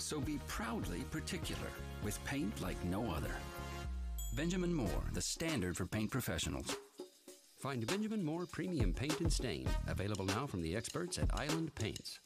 So be proudly particular with paint like no other. Benjamin Moore, the standard for paint professionals. Find Benjamin Moore Premium Paint and Stain, available now from the experts at Island Paints.